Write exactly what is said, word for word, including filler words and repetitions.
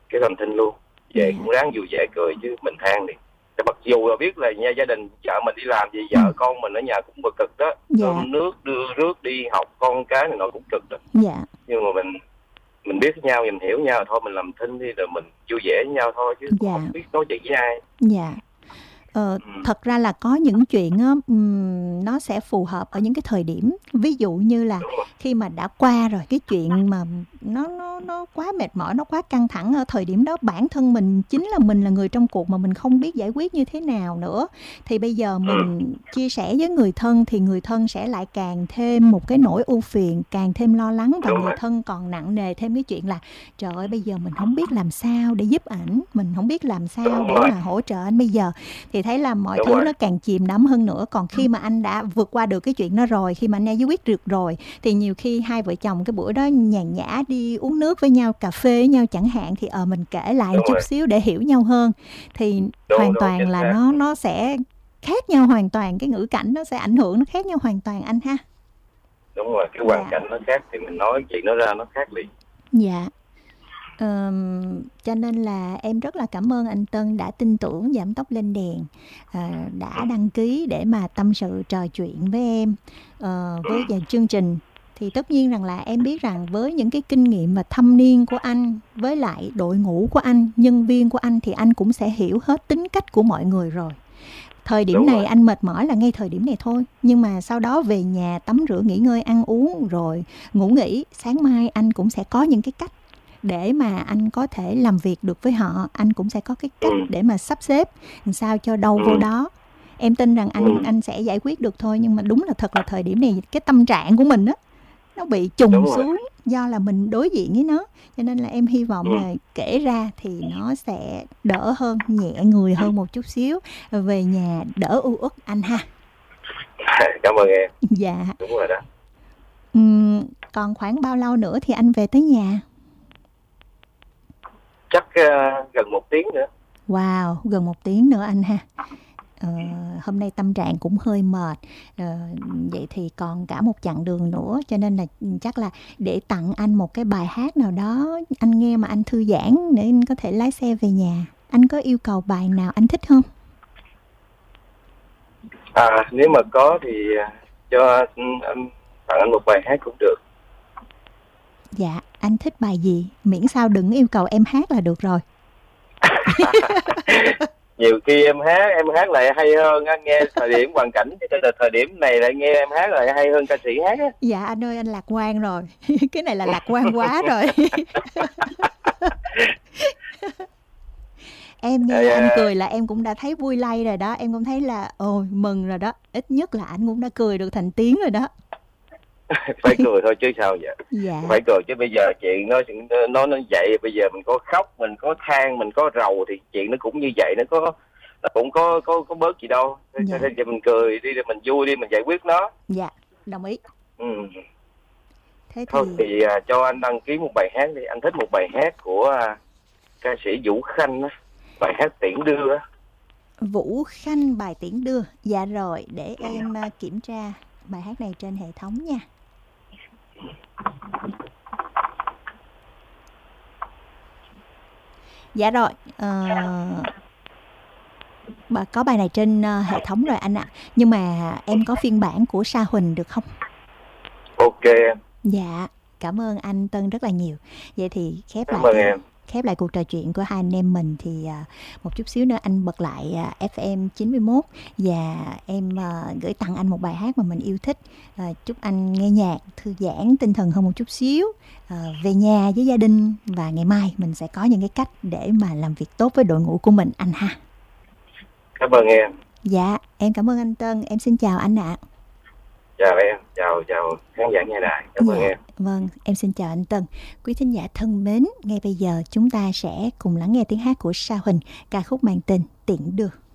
cái làm thinh luôn. Về Dạ. cũng ráng vui vẻ cười chứ mình than đi. Thì mặc dù là biết là nha, gia đình chợ mình đi làm gì, vợ Ừ. con mình ở nhà cũng bực cực đó. Dạ. Cơm nước đưa rước đi học con cái này nó cũng cực đó. Dạ. Nhưng mà mình mình biết nhau, mình hiểu nhau thôi, mình làm thinh đi rồi mình vui vẻ với nhau thôi chứ Dạ. không biết nói chuyện với ai. Dạ. Ờ, Ừ. thật ra là có những chuyện á, ừm, nó sẽ phù hợp ở những cái thời điểm, ví dụ như là Đúng rồi. khi mà đã qua rồi cái chuyện mà nó nó nó quá mệt mỏi, nó quá căng thẳng ở thời điểm đó, bản thân mình chính là mình là người trong cuộc mà mình không biết giải quyết như thế nào nữa, thì bây giờ mình chia sẻ với người thân thì người thân sẽ lại càng thêm một cái nỗi ưu phiền, càng thêm lo lắng, và Đúng người rồi. thân còn nặng nề thêm cái chuyện là trời ơi bây giờ mình không biết làm sao để giúp ảnh, mình không biết làm sao Đúng để rồi. mà hỗ trợ anh bây giờ, thì thấy là mọi Đúng thứ rồi. nó càng chìm đắm hơn nữa. Còn khi mà anh đã vượt qua được cái chuyện đó rồi, khi mà anh đã giải quyết được rồi, thì nhiều khi hai vợ chồng cái bữa đó nhàn nhã đi uống nước với nhau, cà phê với nhau chẳng hạn, thì ờ mình kể lại một Đúng chút rồi. xíu để hiểu nhau hơn, thì Đúng, hoàn đúng, toàn chính là xác. nó nó sẽ khác nhau hoàn toàn, cái ngữ cảnh nó sẽ ảnh hưởng, nó khác nhau hoàn toàn anh ha. Đúng rồi, cái hoàn Dạ. cảnh nó khác thì mình nói chuyện nó ra nó khác liền. Dạ. Ờm, cho nên là em rất là cảm ơn anh Tân đã tin tưởng Giảm Tốc Lên Đèn, à, đã đăng ký để mà tâm sự trò chuyện với em, ờ, với vào chương trình. Thì tất nhiên rằng là em biết rằng với những cái kinh nghiệm và thâm niên của anh, với lại đội ngũ của anh, nhân viên của anh, thì anh cũng sẽ hiểu hết tính cách của mọi người rồi. Thời điểm Đúng này rồi. anh mệt mỏi là ngay thời điểm này thôi, nhưng mà sau đó về nhà tắm rửa nghỉ ngơi, ăn uống rồi ngủ nghỉ, sáng mai anh cũng sẽ có những cái cách để mà anh có thể làm việc được với họ, anh cũng sẽ có cái cách Ừ. để mà sắp xếp làm sao cho đâu Ừ. vô đó. Em tin rằng anh Ừ. anh sẽ giải quyết được thôi, nhưng mà đúng là thật là thời điểm này cái tâm trạng của mình á nó bị trùng Đúng rồi. xuống do là mình đối diện với nó, cho nên là em hy vọng Ừ. là kể ra thì nó sẽ đỡ hơn, nhẹ người hơn một chút xíu, về nhà đỡ u uất anh ha. Cảm ơn em. Dạ. Đúng rồi đó. Ừm, còn khoảng bao lâu nữa thì anh về tới nhà? Chắc uh, gần một tiếng nữa. Wow, gần một tiếng nữa anh ha. Ờ, hôm nay tâm trạng cũng hơi mệt, ờ, vậy thì còn cả một chặng đường nữa, cho nên là chắc là để tặng anh một cái bài hát nào đó anh nghe mà anh thư giãn để anh có thể lái xe về nhà. Anh có yêu cầu bài nào anh thích không? À, nếu mà có thì cho anh tặng anh một bài hát cũng được. Dạ, anh thích bài gì? Miễn sao đừng yêu cầu em hát là được rồi. Nhiều khi em hát em hát lại hay hơn, nghe thời điểm hoàn cảnh cho nên là thời điểm này lại nghe em hát lại hay hơn ca sĩ hát á. Dạ anh ơi, anh lạc quan rồi. Cái này là lạc quan quá rồi. Em nghe À, anh cười là em cũng đã thấy vui lây rồi đó, em cũng thấy là ôi mừng rồi đó, ít nhất là anh cũng đã cười được thành tiếng rồi đó. phải cười thôi chứ sao vậy. Dạ. Phải cười chứ bây giờ chuyện nó nó nó vậy, bây giờ mình có khóc, mình có than, mình có rầu thì chuyện nó cũng như vậy, nó có nó cũng có có có bớt gì đâu. Thế Dạ. thì mình cười đi, mình vui đi, mình giải quyết nó. Dạ, đồng ý. Ừ. Thế Thôi thì thì à, cho anh đăng ký một bài hát đi. Anh thích một bài hát của à, ca sĩ Vũ Khanh á, bài hát Tiễn Đưa á. Vũ Khanh, bài Tiễn Đưa. Dạ rồi, để em uh, kiểm tra bài hát này trên hệ thống nha. Dạ rồi, uh, có bài này trên uh, hệ thống rồi anh ạ. À. Nhưng mà em có phiên bản của Sa Huỳnh được không? Ok em. Dạ, cảm ơn anh Tân rất là nhiều. Vậy thì khép Cảm lại ơn em. khép lại cuộc trò chuyện của hai anh em mình thì uh, một chút xíu nữa anh bật lại uh, ép em chín mươi mốt và em uh, gửi tặng anh một bài hát mà mình yêu thích. Uh, chúc anh nghe nhạc thư giãn tinh thần hơn một chút xíu, uh, về nhà với gia đình, và ngày mai mình sẽ có những cái cách để mà làm việc tốt với đội ngũ của mình anh ha. Cảm ơn em. Dạ, em cảm ơn anh Tân, em xin chào anh ạ. À. Chào em, chào chào khán giả nghe đài. Cảm dạ, ơn em. Vâng, em xin chào anh Tân. Quý thính giả thân mến, ngay bây giờ chúng ta sẽ cùng lắng nghe tiếng hát của Sa Huỳnh, ca khúc mang tên Tiễn Đưa.